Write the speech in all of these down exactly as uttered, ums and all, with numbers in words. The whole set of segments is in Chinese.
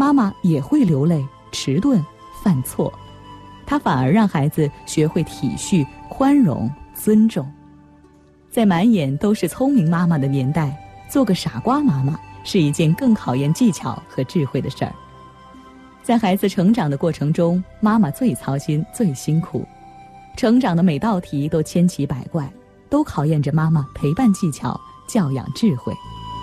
妈妈也会流泪、迟钝、犯错，她反而让孩子学会体恤、宽容、尊重。在满眼都是聪明妈妈的年代，做个傻瓜妈妈是一件更考验技巧和智慧的事儿。在孩子成长的过程中，妈妈最操心、最辛苦，成长的每道题都千奇百怪，都考验着妈妈陪伴技巧、教养智慧。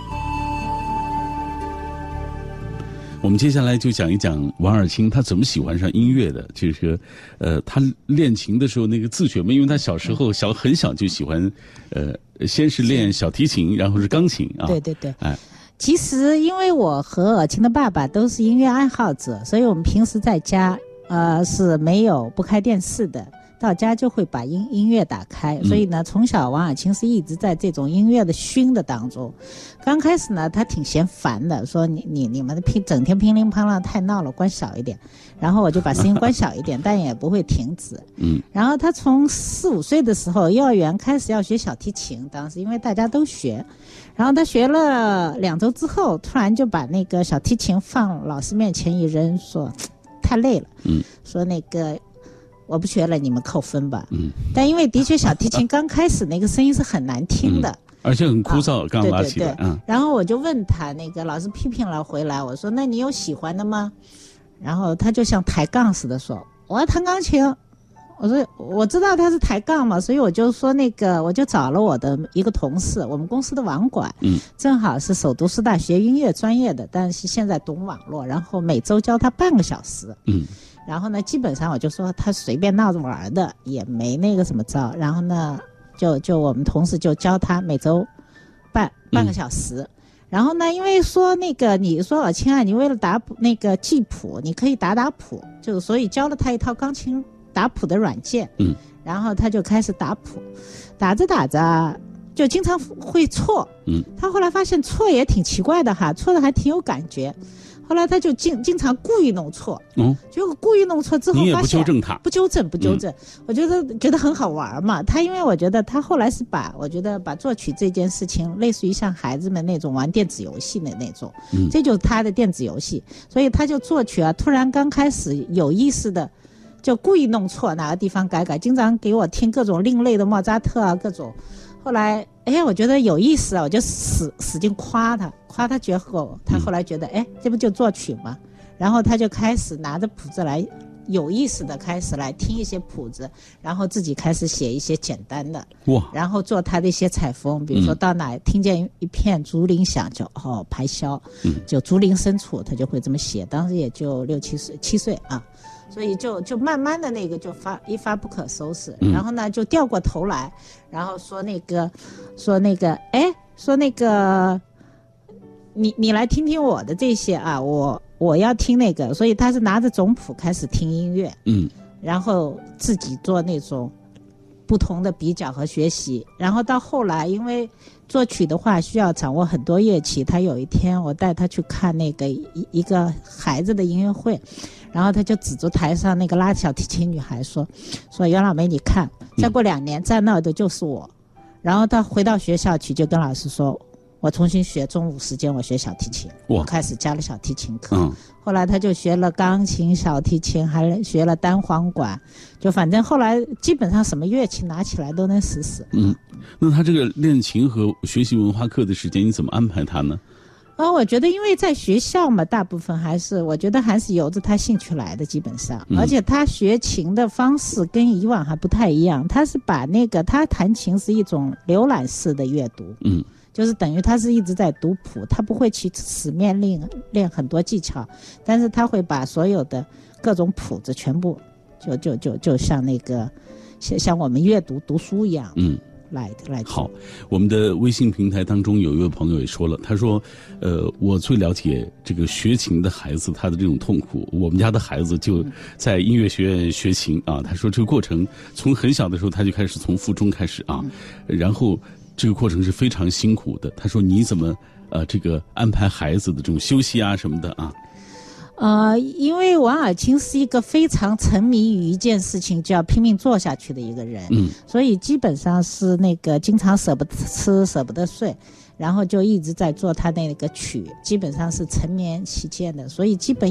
我们接下来就讲一讲王尔清他怎么喜欢上音乐的。就是说，呃，他练琴的时候那个自学嘛，因为他小时候小很小就喜欢，呃，先是练小提琴，然后是钢琴啊。 对对对， 哎。 其实因为我和尔清的爸爸都是音乐爱好者，所以我们平时在家呃是没有不开电视的，到家就会把音音乐打开，所以呢，从小王尔清是一直在这种音乐的熏的当中。刚开始呢，他挺嫌烦的，说你你你们的乒整天乒铃乓啷太闹了，关小一点。然后我就把声音关小一点，但也不会停止。嗯。然后他从四五岁的时候，幼儿园开始要学小提琴，当时因为大家都学，然后他学了两周之后，突然就把那个小提琴放老师面前一扔，说太累了。嗯。说那个。我不学了，你们扣分吧。嗯，但因为的确小提琴刚开始那个声音是很难听的，嗯、 而且很枯燥，啊、刚拉起来。 对对对。嗯。然后我就问他，那个老师批评了回来，我说：“那你有喜欢的吗？”然后他就像抬杠似的说：“我要弹钢琴。”我说：“我知道他是抬杠嘛，所以我就说那个，我就找了我的一个同事，我们公司的网管，嗯，正好是首都师大学音乐专业的，但是现在懂网络，然后每周教他半个小时。嗯。然后呢，基本上我就说他随便闹着玩的，也没那个什么招。然后呢，就就我们同事就教他每周半半个小时。嗯、然后呢，因为说那个你说尔清啊，你为了打那个记谱，你可以打打谱，就所以教了他一套钢琴打谱的软件。嗯。然后他就开始打谱，打着打着就经常会错。嗯。他后来发现错也挺奇怪的哈，错的还挺有感觉。后来他就经经常故意弄错，嗯，结果故意弄错之后发现， 你也不纠正他， 不纠正不纠正，嗯、我觉得觉得很好玩嘛。他因为我觉得他后来是把我觉得把作曲这件事情，类似于像孩子们那种玩电子游戏的那种，嗯，这就是他的电子游戏，所以他就作曲啊，突然刚开始有意识的，就故意弄错哪个地方改改，经常给我听各种另类的莫扎特啊，各种。后来，哎，我觉得有意思啊，我就使使劲夸他，夸他绝后。他后来觉得，哎，这不就作曲吗？然后他就开始拿着谱子来，有意识的开始来听一些谱子，然后自己开始写一些简单的，哇，然后做他的一些采风，比如说到哪、嗯、听见一片竹林响，就哦排箫，嗯，就竹林深处，他就会这么写。当时也就六七岁，七岁啊。所以就就慢慢的那个就发一发不可收拾，嗯、然后呢就掉过头来，然后说那个说那个哎说那个你你来听听我的这些啊，我我要听那个，所以他是拿着总谱开始听音乐，嗯，然后自己做那种不同的比较和学习，然后到后来因为作曲的话需要掌握很多乐器，他有一天我带他去看那个一一个孩子的音乐会。然后他就指着台上那个拉小提琴女孩说说袁老梅你看再过两年在那儿的就是我。然后他回到学校去就跟老师说我重新学，中午时间我学小提琴，我开始加了小提琴课、嗯、后来他就学了钢琴小提琴还学了单簧管，就反正后来基本上什么乐器拿起来都能使使。嗯， 那他这个练琴和学习文化课的时间你怎么安排他呢？ 呃，我觉得因为在学校嘛，大部分还是我觉得还是由着他兴趣来的，基本上，嗯、而且他学琴的方式跟以往还不太一样，他是把那个他弹琴是一种浏览式的阅读，嗯，就是等于他是一直在读谱，他不会去死面练练很多技巧，但是他会把所有的各种谱子全部就就就就像那个像像我们阅读读书一样，嗯。来来好，我们的微信平台当中有一位朋友也说了，他说呃，我最了解这个学琴的孩子他的这种痛苦，我们家的孩子就在音乐学院学琴啊，他说这个过程从很小的时候他就开始从附中开始啊，然后这个过程是非常辛苦的，他说你怎么呃这个安排孩子的这种休息啊什么的啊？ 呃，因为王尔清是一个非常沉迷于一件事情就要拼命做下去的一个人，嗯，所以基本上是那个经常舍不得吃舍不得睡，然后就一直在做他那个曲，基本上是沉眠其间的，所以基本